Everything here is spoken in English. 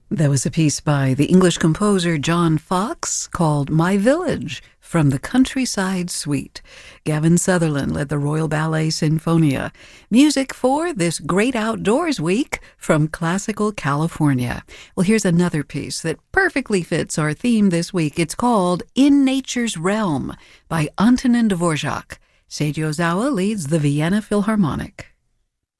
That was a piece by the English composer John Fox called My Village from the Countryside Suite. Gavin Sutherland led the Royal Ballet Sinfonia. Music for this great outdoors week from Classical California. Well, here's another piece that perfectly fits our theme this week. It's called In Nature's Realm by Antonin Dvorak. Seiji Ozawa leads the Vienna Philharmonic.